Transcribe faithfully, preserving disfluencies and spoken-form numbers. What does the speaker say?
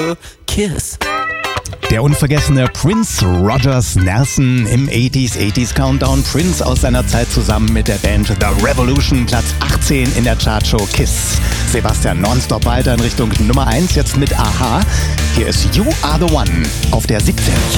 Chartshow Kiss. Der unvergessene Prince Rogers Nelson im achtziger achtziger Countdown. Prince aus seiner Zeit zusammen mit der Band The Revolution, Platz achtzehn in der Chartshow Kiss. Sebastian nonstop weiter in Richtung Nummer eins, jetzt mit Aha. Hier ist You Are The One auf der siebzehn.